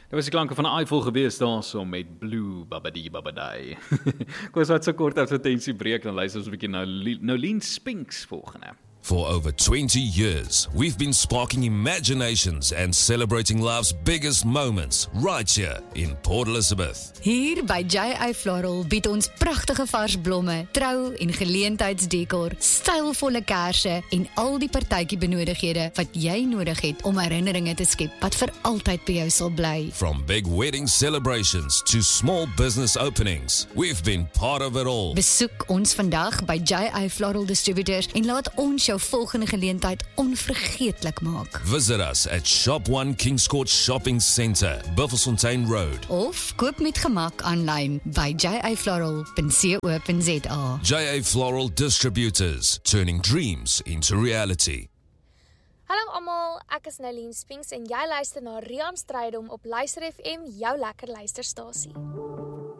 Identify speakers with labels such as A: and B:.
A: Dit was die klanke van 'n iPhone gewees daarso met Blue Babadi Babadai. Kom ons wat so kort advertensie breek, dan luister ons 'n bietjie na Nolene Spinks volgende.
B: For over 20 years, we've been sparking imaginations and celebrating life's biggest moments right here in Port Elizabeth.
C: Hier by J.A. Floral bied ons pragtige vars blomme, trou- en geleentheidsdekor, stylvolle kersse en al die partytjie benodighede wat jy nodig het om herinneringe te skep wat vir altyd by jou sal bly.
B: From big wedding celebrations to small business openings, we've been part of it all.
C: Besoek ons vandag by J.A. Floral Distributors en laat ons jou volgende geleentheid onvergeetlik maak.
B: Visit us at Shop 1 Kings Court Shopping Centre, Buffelsfontein Road.
C: Of koop met gemak aanlyn by jafloral.co.za.
B: J.A. Floral Distributors, turning dreams into reality.
D: Hallo almal, ek is Nolene Spinks en jy luister na Rian Strydom op Luister FM, jou lekker luisterstasie.